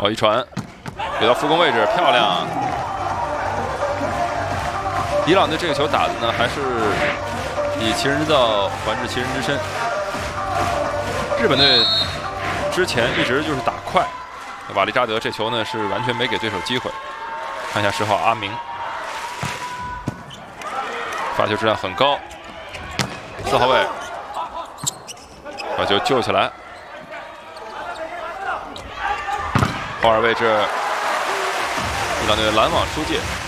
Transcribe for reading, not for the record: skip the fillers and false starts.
好一传，给到副攻位置，漂亮。伊朗队这个球打的呢，还是以其人之道还治其人之身。日本队之前一直就是打快，瓦利扎德这球呢是完全没给对手机会。看一下10号阿明，发球质量很高。4号位把球救起来，后卫位置，伊朗队拦网出界。